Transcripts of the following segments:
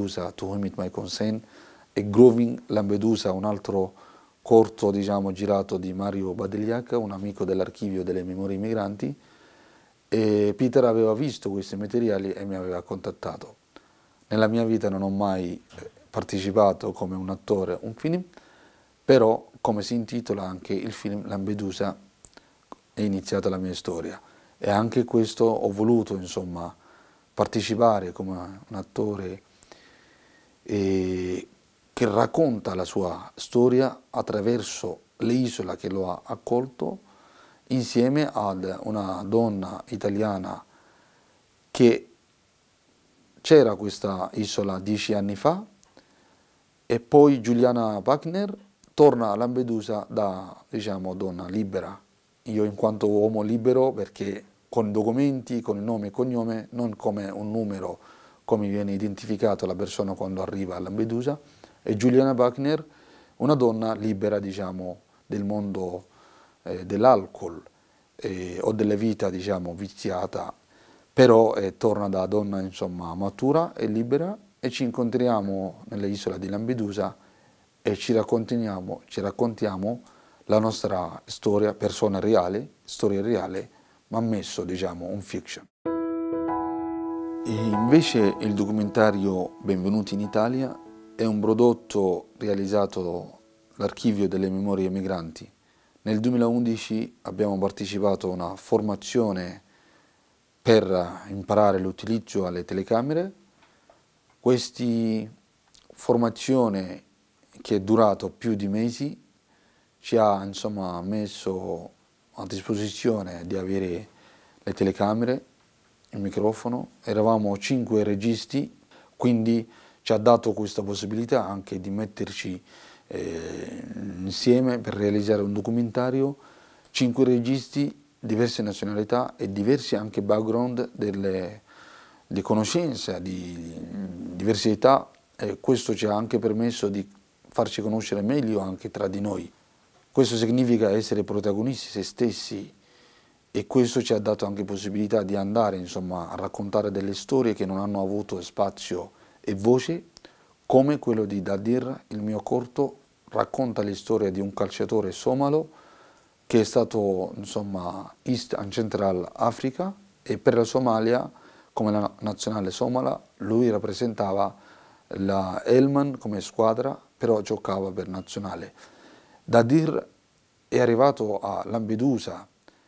Lampedusa, To Whom It May Concern, e Growing Lampedusa, un altro corto, diciamo, girato di Mario Badegliac, un amico dell'archivio delle memorie migranti, e Peter aveva visto questi materiali e mi aveva contattato. Nella mia vita non ho mai partecipato come un attore a un film, però, come si intitola anche il film Lampedusa, è iniziata la mia storia. E anche questo ho voluto, insomma, partecipare come un attore che racconta la sua storia attraverso l'isola che lo ha accolto, insieme ad una donna italiana che c'era questa isola 10 anni fa, e poi Juliana Wagner torna a Lampedusa da, diciamo, donna libera. Io in quanto uomo libero, perché con documenti, con il nome e cognome, non come un numero, come viene identificato la persona quando arriva a Lampedusa, e Juliana Wagner, una donna libera, diciamo, del mondo dell'alcol o della vita, diciamo, viziata, però torna da donna, insomma, matura e libera, e ci incontriamo nell'isola di Lampedusa e ci raccontiamo la nostra storia, persona reale, storia reale, ma messo, diciamo, un fiction. E invece il documentario Benvenuti in Italia è un prodotto realizzato dall'Archivio delle Memorie Migranti. Nel 2011 abbiamo partecipato a una formazione per imparare l'utilizzo alle telecamere. Questa formazione, che è durato più di mesi, ci ha, insomma, messo a disposizione di avere le telecamere, il microfono. Eravamo 5 registi, quindi ci ha dato questa possibilità anche di metterci insieme per realizzare un documentario. 5 registi, diverse nazionalità e diversi anche background di conoscenza, di diversità, e questo ci ha anche permesso di farci conoscere meglio anche tra di noi. Questo significa essere protagonisti se stessi, e questo ci ha dato anche possibilità di andare, insomma, a raccontare delle storie che non hanno avuto spazio e voce, come quello di Dadir. Il mio corto racconta la storia di un calciatore somalo che è stato, insomma, East and Central Africa, e per la Somalia, come la nazionale somala, lui rappresentava la Helman come squadra, però giocava per nazionale. Dadir è arrivato a Lampedusa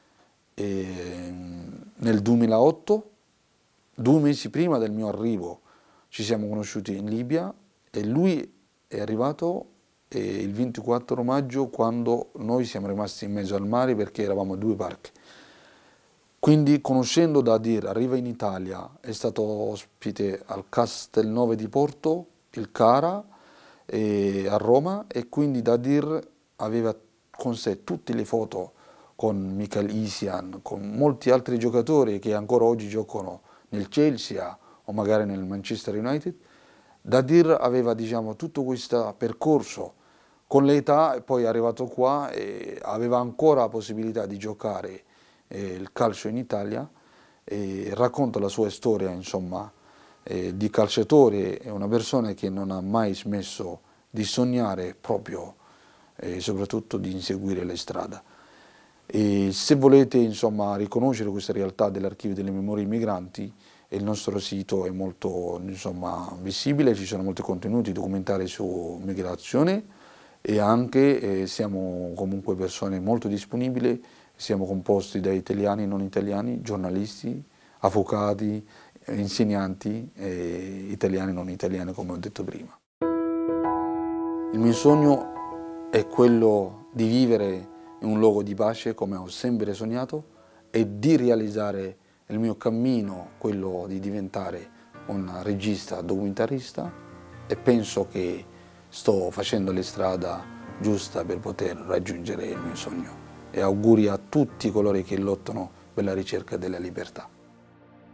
nel 2008, 2 mesi prima del mio arrivo. Ci siamo conosciuti in Libia e lui è arrivato il 24 maggio, quando noi siamo rimasti in mezzo al mare perché eravamo 2 barche. Quindi, conoscendo Dadir, arriva in Italia, è stato ospite al Castelnove di Porto, il Cara, a Roma, e quindi Dadir aveva con sé tutte le foto con Michael Essien, con molti altri giocatori che ancora oggi giocano nel Chelsea o magari nel Manchester United. Dadir aveva, diciamo, tutto questo percorso con l'età, e poi è arrivato qua e aveva ancora la possibilità di giocare il calcio in Italia, e racconta la sua storia, insomma, di calciatore. È una persona che non ha mai smesso di sognare proprio, soprattutto di inseguire le strade. E se volete, insomma, riconoscere questa realtà dell'Archivio delle Memorie Migranti, il nostro sito è molto, insomma, visibile, ci sono molti contenuti documentari su migrazione, e anche siamo comunque persone molto disponibili. Siamo composti da italiani e non italiani, giornalisti, avvocati, insegnanti, italiani e non italiani, come ho detto prima. Il mio sogno è quello di vivere in un luogo di pace, come ho sempre sognato, e di realizzare il mio cammino, quello di diventare un regista documentarista, e penso che sto facendo la strada giusta per poter raggiungere il mio sogno. E auguri a tutti coloro che lottano per la ricerca della libertà.